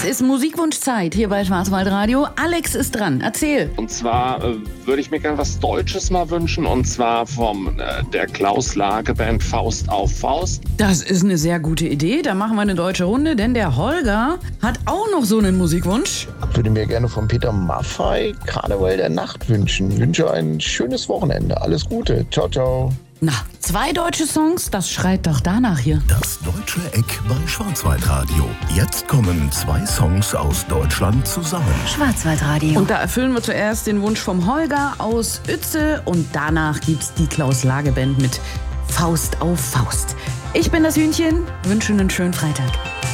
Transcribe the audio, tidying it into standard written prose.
Es ist Musikwunschzeit hier bei Schwarzwaldradio. Alex ist dran. Erzähl. Und zwar würde ich mir gerne was Deutsches mal wünschen. Und zwar von der Klaus-Lage-Band Faust auf Faust. Das ist eine sehr gute Idee. Da machen wir eine deutsche Runde, denn der Holger hat auch noch so einen Musikwunsch. Ich würde mir gerne von Peter Maffay Karneval der Nacht wünschen. Ich wünsche ein schönes Wochenende. Alles Gute. Ciao, ciao. Na, 2 deutsche Songs, das schreit doch danach hier. Das Deutsche Eck bei Schwarzwaldradio. Jetzt kommen 2 Songs aus Deutschland zusammen. Schwarzwaldradio. Und da erfüllen wir zuerst den Wunsch vom Holger aus Uetze und danach gibt's die Klaus-Lage-Band mit Faust auf Faust. Ich bin das Hühnchen, wünsche einen schönen Freitag.